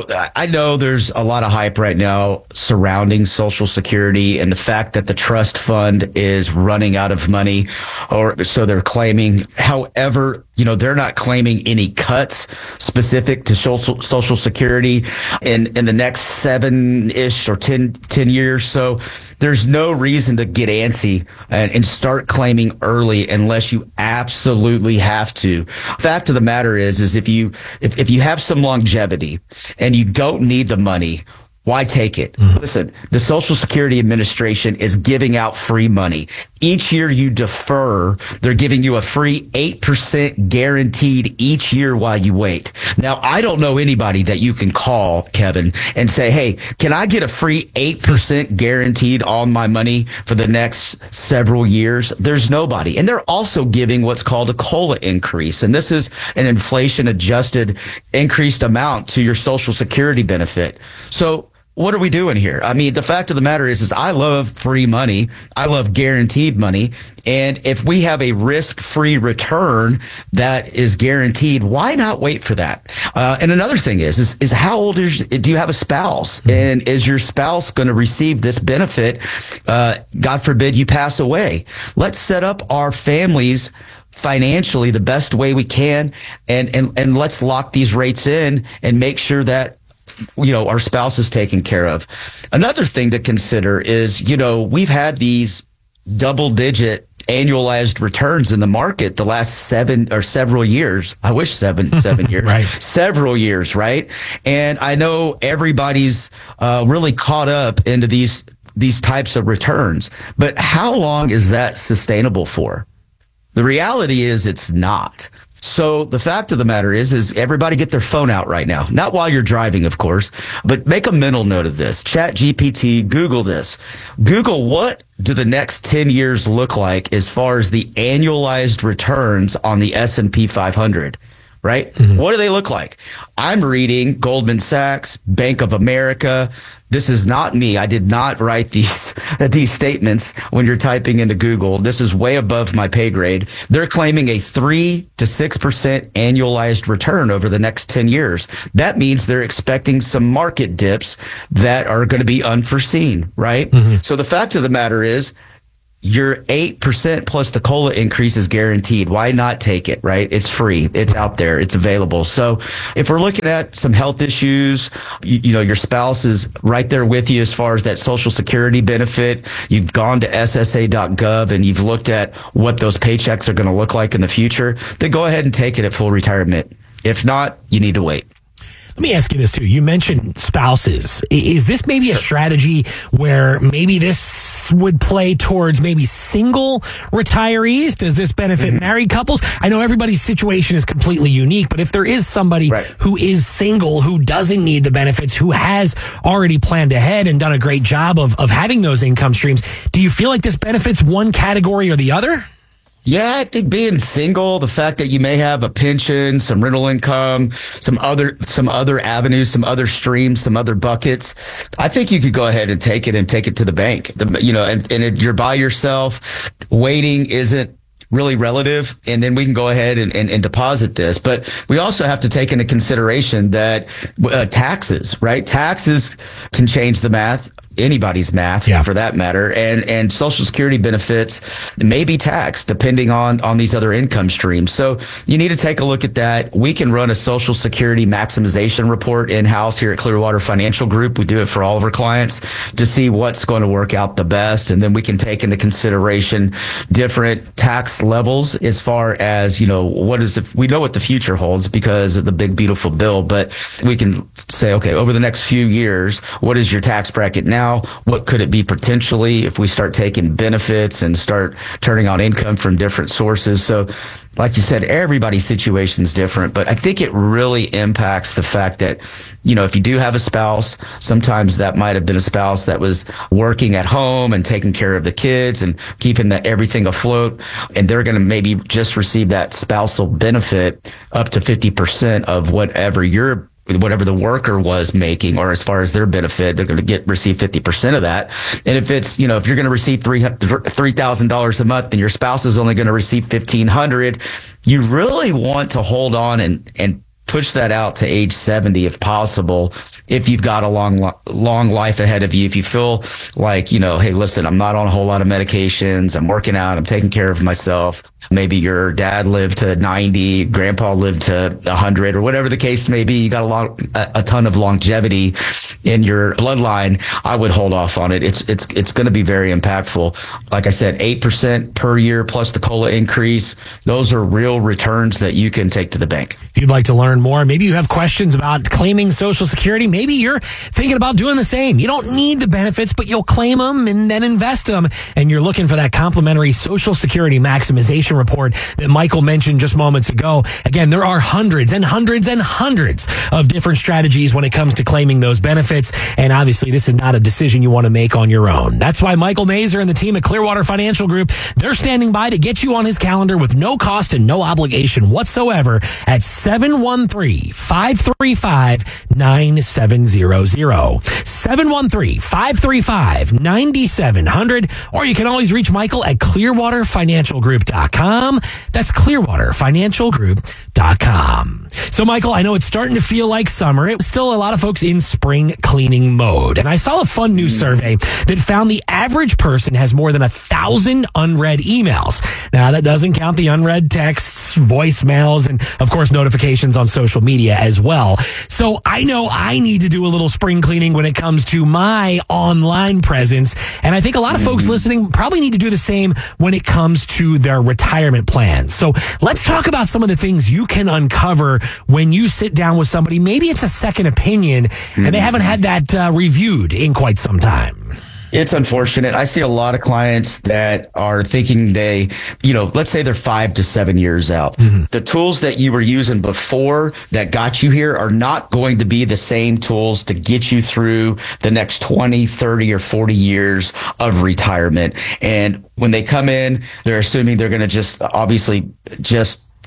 I know there's a lot of hype right now surrounding Social Security and the fact that the trust fund is running out of money, or so they're claiming. However, they're not claiming any cuts specific to Social Security in the next 7-ish or 10 years. So there's no reason to get antsy and start claiming early unless you absolutely have to. Fact of the matter is if you have some longevity and you don't need the money, why take it? Listen, the Social Security Administration is giving out free money. Each year you defer, they're giving you a free 8% guaranteed each year while you wait. Now, I don't know anybody that you can call, Kevin, and say, hey, can I get a free 8% guaranteed on my money for the next several years? There's nobody. And they're also giving what's called a COLA increase. And this is an inflation-adjusted increased amount to your Social Security benefit. So what are we doing here? I mean, the fact of the matter is I love free money. I love guaranteed money. And if we have a risk-free return that is guaranteed, why not wait for that? And another thing is how old do you have a spouse? And is your spouse going to receive this benefit? God forbid you pass away. Let's set up our families financially the best way we can. And let's lock these rates in and make sure that our spouse is taken care of. Another thing to consider is, we've had these double-digit annualized returns in the market the last several years. I wish seven years, right? Several years, right? And I know everybody's really caught up into these types of returns, but how long is that sustainable for? The reality is it's not. So the fact of the matter is everybody get their phone out right now. Not while you're driving, of course, but make a mental note of this. ChatGPT, Google this. Google what do the next 10 years look like as far as the annualized returns on the S&P 500? right? What do they look like? I'm reading Goldman Sachs, Bank of America. This is not me. I did not write these statements when you're typing into Google. This is way above my pay grade. They're claiming a 3 to 6% annualized return over the next 10 years. That means they're expecting some market dips that are going to be unforeseen, right? So the fact of the matter is, your 8% plus the COLA increase is guaranteed. Why not take it, right? It's free. It's out there. It's available. So if we're looking at some health issues, you know, your spouse is right there with you as far as that Social Security benefit. You've gone to SSA.gov and you've looked at what those paychecks are going to look like in the future, then go ahead and take it at full retirement. If not, you need to wait. Let me ask you this too. You mentioned spouses. Is this maybe a strategy where maybe this would play towards maybe single retirees? Does this benefit married couples? I know everybody's situation is completely unique, but if there is somebody who is single, who doesn't need the benefits, who has already planned ahead and done a great job of having those income streams, do you feel like this benefits one category or the other? Yeah, I think being single, the fact that you may have a pension, some rental income, some other avenues, some other streams, some other buckets, I think you could go ahead and take it to the bank. You're by yourself. Waiting isn't really relative, and then we can go ahead and deposit this. But we also have to take into consideration that taxes, right? Taxes can change the math. Anybody's math, for that matter, and Social Security benefits may be taxed depending on these other income streams. So you need to take a look at that. We can run a Social Security maximization report in-house here at Clearwater Financial Group. We do it for all of our clients to see what's going to work out the best, and then we can take into consideration different tax levels as far as, you know, we know what the future holds because of the big beautiful bill, but we can say, okay, over the next few years, what is your tax bracket now? What could it be potentially if we start taking benefits and start turning on income from different sources? So like you said, everybody's situation is different, but I think it really impacts the fact that, you know, if you do have a spouse, sometimes that might have been a spouse that was working at home and taking care of the kids and keeping everything afloat, and they're going to maybe just receive that spousal benefit up to 50% of whatever the worker was making, or as far as their benefit, they're going to receive 50% of that. And if it's, you know, if you're going to receive $3,000 a month and your spouse is only going to receive $1,500, you really want to hold on and push that out to age 70 if possible, if you've got a long life ahead of you. If you feel like, you know, hey, listen, I'm not on a whole lot of medications, I'm working out, I'm taking care of myself. Maybe your dad lived to 90, grandpa lived to 100, or whatever the case may be. You got a ton of longevity in your bloodline. I would hold off on it. It's going to be very impactful. Like I said, 8% per year plus the COLA increase. Those are real returns that you can take to the bank. If you'd like to learn more, maybe you have questions about claiming Social Security. Maybe you're thinking about doing the same. You don't need the benefits, but you'll claim them and then invest them. And you're looking for that complimentary Social Security maximization report that Michael mentioned just moments ago. Again, there are hundreds and hundreds and hundreds of different strategies when it comes to claiming those benefits. And obviously, this is not a decision you want to make on your own. That's why Michael Mazer and the team at Clearwater Financial Group, they're standing by to get you on his calendar with no cost and no obligation whatsoever at 713-535-9700. 713-535-9700. Or you can always reach Michael at clearwaterfinancialgroup.com. That's clearwaterfinancialgroup.com. So, Michael, I know it's starting to feel like summer. It's still a lot of folks in spring cleaning mode. And I saw a fun new survey that found the average person has more than 1,000 unread emails. Now, that doesn't count the unread texts, voicemails, and, of course, notifications on social media as well. So I know I need to do a little spring cleaning when it comes to my online presence. And I think a lot of folks listening probably need to do the same when it comes to their retirement plans. So let's talk about some of the things you can uncover when you sit down with somebody. Maybe it's a second opinion and they haven't had that reviewed in quite some time. It's unfortunate. I see a lot of clients that are thinking let's say they're 5 to 7 years out. The tools that you were using before that got you here are not going to be the same tools to get you through the next 20, 30, or 40 years of retirement. And when they come in, they're assuming they're going to just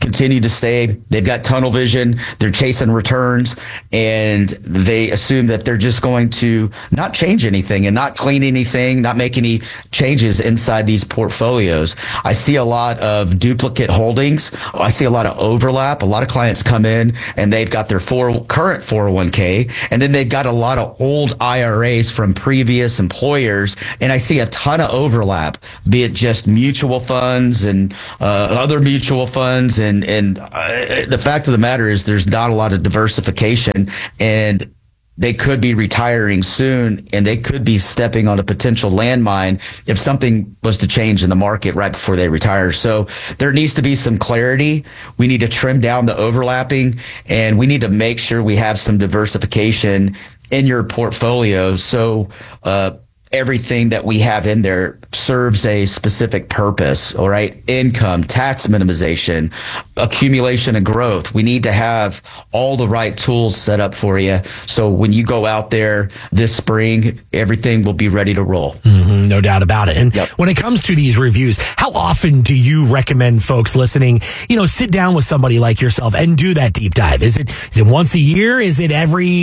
continue to stay. They've got tunnel vision. They're chasing returns, and they assume that they're just going to not change anything and not clean anything, not make any changes inside these portfolios. I see a lot of duplicate holdings. I see a lot of overlap. A lot of clients come in and they've got their current 401k, and then they've got a lot of old IRAs from previous employers, and I see a ton of overlap, be it just mutual funds and other mutual funds, and the fact of the matter is there's not a lot of diversification, and they could be retiring soon, and they could be stepping on a potential landmine if something was to change in the market right before they retire. So there needs to be some clarity. We need to trim down the overlapping, and we need to make sure we have some diversification in your portfolio. So, everything that we have in there serves a specific purpose, all right? Income, tax minimization, accumulation and growth. We need to have all the right tools set up for you. So when you go out there this spring, everything will be ready to roll. Mm-hmm, no doubt about it. And when it comes to these reviews, how often do you recommend folks listening, sit down with somebody like yourself and do that deep dive? Is it once a year? Is it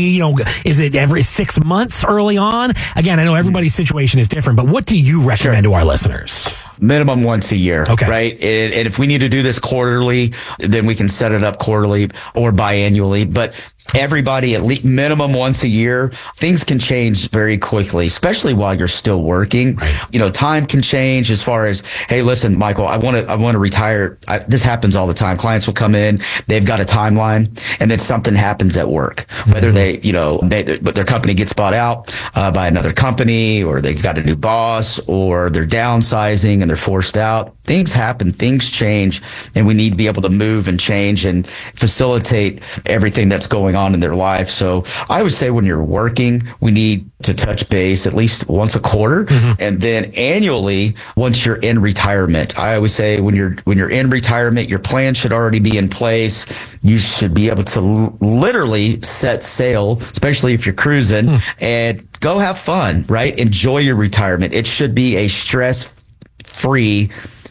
every 6 months early on? Again, I know everybody's situation is different, but what do you recommend to our listeners? Minimum once a year, okay. Right? And if we need to do this quarterly, then we can set it up quarterly or biannually. But everybody, at least minimum once a year. Things can change very quickly, especially while you're still working. Right. Time can change as far as, hey, listen, Michael, I want to retire. This happens all the time. Clients will come in, they've got a timeline, and then something happens at work. Whether their company gets bought out by another company, or they've got a new boss, or they're downsizing and they're forced out. Things happen, things change, and we need to be able to move and change and facilitate everything that's going on in their life. So I would say when you're working, we need to touch base at least once a quarter, and then annually once you're in retirement. I always say when you're in retirement, your plan should already be in place. You should be able to literally set sail, especially if you're cruising, and go have fun, right? Enjoy your retirement. It should be a stress-free,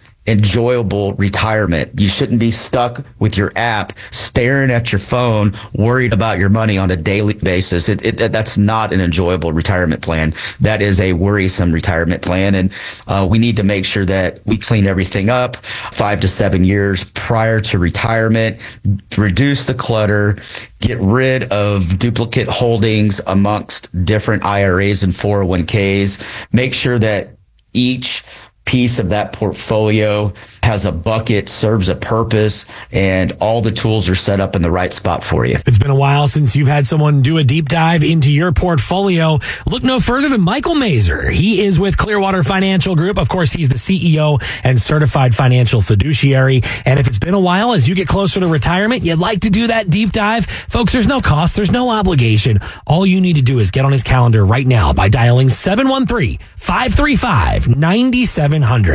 enjoyable retirement. You shouldn't be stuck with your app, staring at your phone, worried about your money on a daily basis. That's not an enjoyable retirement plan. That is a worrisome retirement plan. And we need to make sure that we clean everything up 5 to 7 years prior to retirement, reduce the clutter, get rid of duplicate holdings amongst different IRAs and 401ks, make sure that each piece of that portfolio has a bucket, serves a purpose, and all the tools are set up in the right spot for you. It's been a while since you've had someone do a deep dive into your portfolio. Look no further than Michael Mazer. He is with Clearwater Financial Group. Of course, he's the CEO and certified financial fiduciary. And if it's been a while, as you get closer to retirement, you'd like to do that deep dive, folks, there's no cost, there's no obligation. All you need to do is get on his calendar right now by dialing 713-535-9700.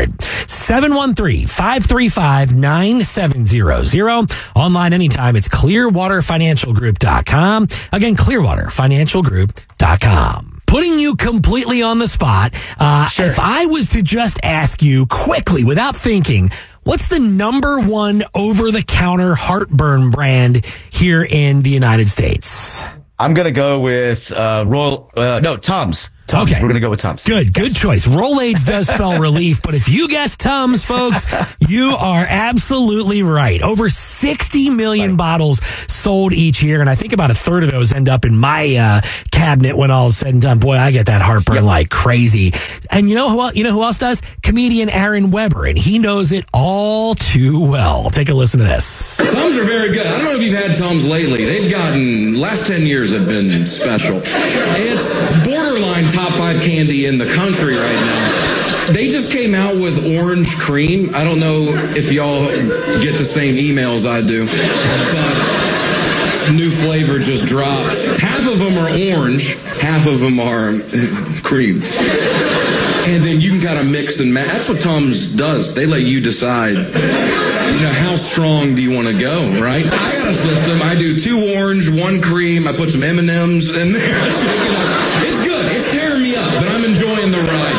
713-535-9700. Online anytime. It's clearwaterfinancialgroup.com. Again, clearwaterfinancialgroup.com. Putting you completely on the spot. Sure. If I was to just ask you quickly, without thinking, what's the number one over-the-counter heartburn brand here in the United States? I'm going to go with Tums. Tums. Okay. We're going to go with Tums. Good choice. Rolaids does spell relief, but if you guess Tums, folks, you are absolutely right. Over 60 million bottles sold each year, and I think about a third of those end up in my cabinet when all's said and done. Boy, I get that heartburn like crazy. And you know who else does? Comedian Aaron Weber, and he knows it all too well. Take a listen to this. Tums are very good. I don't know if you've had Tums lately. They've gotten, last 10 years have been special. It's borderline top 5 candy in the country right now. They just came out with orange cream. I don't know if y'all get the same emails I do, but new flavor just dropped. Half of them are orange, half of them are cream. And then you can kind of mix and match. That's what Tums does. They let you decide, how strong do you want to go, right? I got a system. I do 2 orange, 1 cream. I put some M&Ms in there. I shake it up. It's good. It's tearing me up, but I'm enjoying the ride.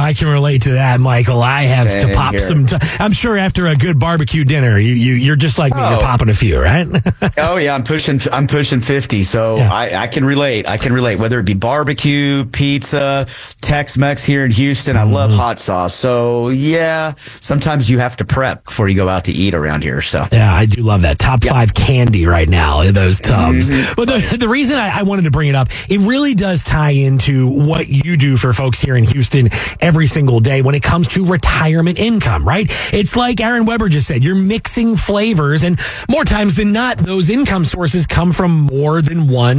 I can relate to that, Michael. I have Same to pop here. some. I'm sure after a good barbecue dinner, you're just like me. You're popping a few, right? Oh yeah, I'm pushing 50, so I can relate. I can relate, whether it be barbecue, pizza, Tex-Mex here in Houston. I love hot sauce. So yeah, sometimes you have to prep before you go out to eat around here. So yeah, I do love that. Top 5 candy right now in those tubs. But the reason I wanted to bring it up, it really does tie into what you do for folks here in Houston every single day when it comes to retirement income, right? It's like Aaron Weber just said, you're mixing flavors, and more times than not, those income sources come from more than one